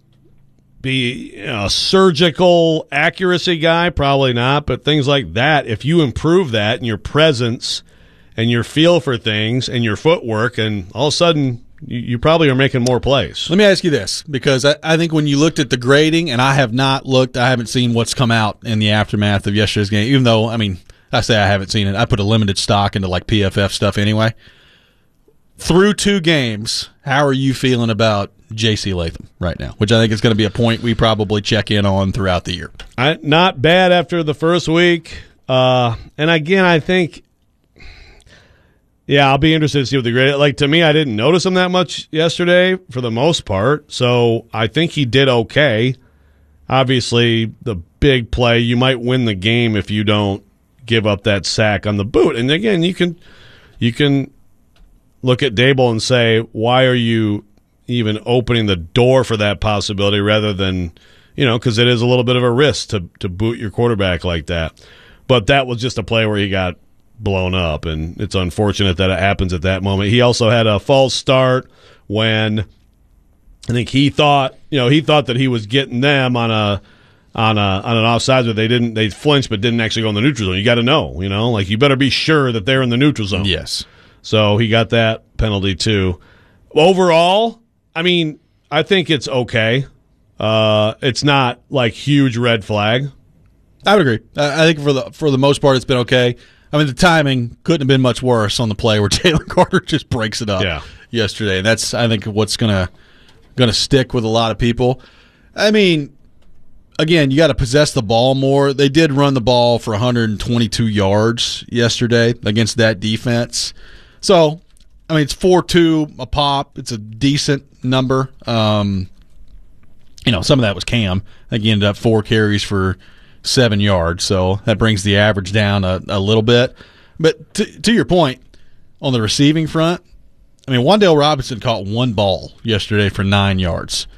be you know, a surgical accuracy guy? Probably not, but things like that, if you improve that and your presence and your feel for things and your footwork, and all of a sudden you, you probably are making more plays. Let me ask you this, because I, I think when you looked at the grading, and I have not looked, I haven't seen what's come out in the aftermath of yesterday's game, even though, I mean, I say I haven't seen it. I put a limited stock into like P F F stuff anyway. Through two games, how are you feeling about J C Latham right now? Which I think is going to be a point we probably check in on throughout the year. I, not bad after the first week. Uh, and again, I think, yeah, I'll be interested to see what the grade. Like, to me, I didn't notice him that much yesterday for the most part. So I think he did okay. Obviously, the big play, you might win the game if you don't give up that sack on the boot. And again, you can you can look at Dable and say, why are you even opening the door for that possibility rather than, you know, because it is a little bit of a risk to, to boot your quarterback like that. But that was just a play where he got blown up, and it's unfortunate that it happens at that moment. He also had a false start when I think he thought, you know, he thought that he was getting them on a on a on an offsides, but they didn't. They flinched, but didn't actually go in the neutral zone. You got to know, you know, like you better be sure that they're in the neutral zone. Yes. So he got that penalty too. Overall, I mean, I think it's okay. Uh, it's not like huge red flag. I would agree. I think for the for the most part, it's been okay. I mean, the timing couldn't have been much worse on the play where Jalen Carter just breaks it up yeah. yesterday. And that's, I think, what's gonna gonna stick with a lot of people. I mean, again, you got to possess the ball more. They did run the ball for one hundred twenty-two yards yesterday against that defense. So, I mean, it's four two a pop. It's a decent number. Um, you know, some of that was Cam. I think he ended up four carries for seven yards. So that brings the average down a, a little bit. But to, to your point, on the receiving front, I mean, Wan'Dale Robinson caught one ball yesterday for nine yards.